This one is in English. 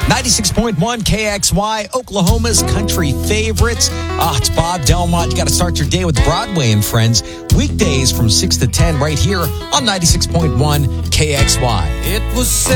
96.1 KXY, Oklahoma's country favorites. It's Bob Delmont. You got to start your day with Broadway and Friends. Weekdays from 6 to 10 right here on 96.1 KXY. It was